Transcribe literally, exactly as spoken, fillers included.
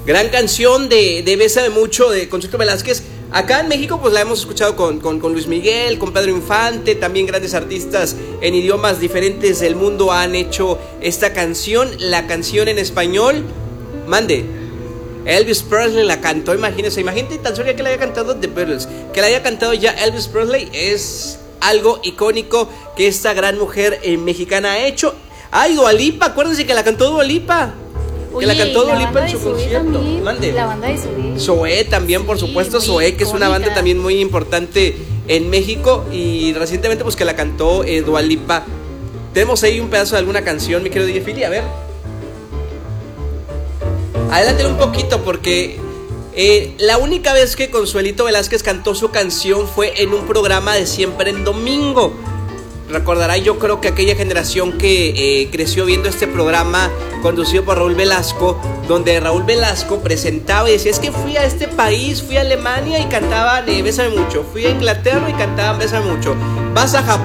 Gran canción de, de Bésame Mucho de Consuelo Velázquez. Acá en México pues la hemos escuchado con, con, con Luis Miguel, con Pedro Infante. También grandes artistas en idiomas diferentes del mundo han hecho esta canción. La canción en español, mande, Elvis Presley la cantó, imagínense. Imagínate tan solo que la haya cantado The Beatles, que la haya cantado ya Elvis Presley. Es algo icónico que esta gran mujer eh, mexicana ha hecho. Ay, Dua Lipa, acuérdense que la cantó Dua Lipa. Que Oye, la cantó Dua Lipa en su Zoé concierto. también, Mande. La banda de Zoé. Zoé también, por Sí, supuesto. muy Zoé, que es una icónica. banda también muy importante en México. Y recientemente pues que la cantó eh, Dua Lipa. Tenemos ahí un pedazo de alguna canción, mi querido D J Philly, a ver. Adelántale un poquito porque eh, la única vez que Consuelito Velázquez cantó su canción fue en un programa de Siempre en Domingo. Recordará, yo creo que aquella generación que eh, creció viendo este programa conducido por Raúl Velasco, donde Raúl Velasco presentaba y decía: es que fui a este país, fui a Alemania y cantaban eh, Bésame Mucho, fui a Inglaterra y cantaban Bésame Mucho, vas a Japón